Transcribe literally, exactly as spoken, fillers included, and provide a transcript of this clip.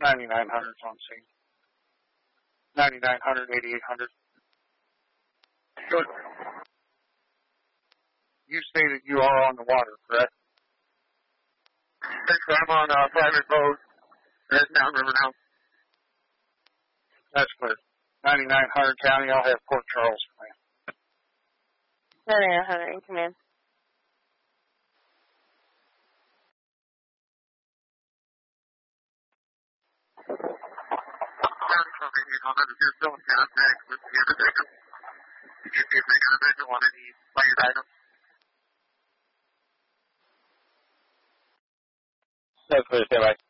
ninety-nine hundred's on scene. ninety-nine hundred, eighty-eight hundred. Good. You stated you are on the water, correct? I'm on a private boat. Heading downriver now. That's clear. ninety-nine hundred County, I'll have Port Charles for you. ninety-nine hundred in command. You're still in contact with the other victim. Did you see if they got a victim on any planned items? No clear, stand by.